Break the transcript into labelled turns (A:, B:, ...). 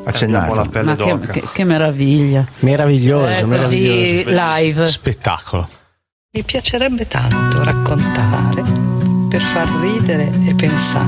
A: accennato.
B: La pelle
C: Ma
B: d'oca.
C: che meraviglia.
D: Meraviglioso,
C: Così live.
D: Spettacolo.
E: Mi piacerebbe tanto raccontare per far ridere e pensare